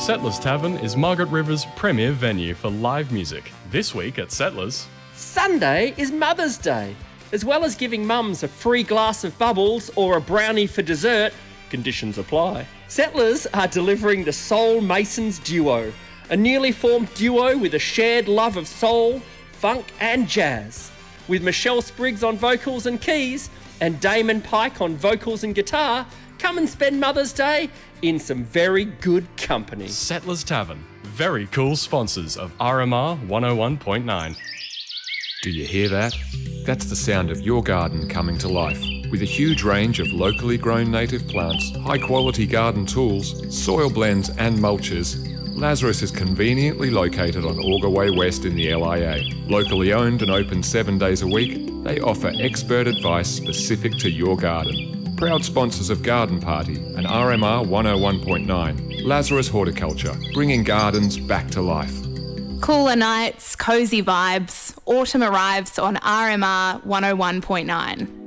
Settlers Tavern is Margaret River's premier venue for live music. This week at Settlers... Sunday is Mother's Day. As well as giving mums a free glass of bubbles or a brownie for dessert, conditions apply. Settlers are delivering the Soul Masons Duo, a newly formed duo with a shared love of soul, funk and jazz. With Michelle Spriggs on vocals and keys and Damon Pike on vocals and guitar, come and spend Mother's Day in some very good company. Settlers Tavern, very cool sponsors of RMR 101.9. Do you hear that? That's the sound of your garden coming to life. With a huge range of locally grown native plants, high-quality garden tools, soil blends and mulches, Lazarus is conveniently located on Auger Way West in the LIA. Locally owned and open 7 days a week, they offer expert advice specific to your garden. Proud sponsors of Garden Party and RMR 101.9. Lazarus Horticulture, bringing gardens back to life. Cooler nights, cosy vibes. Autumn arrives on RMR 101.9.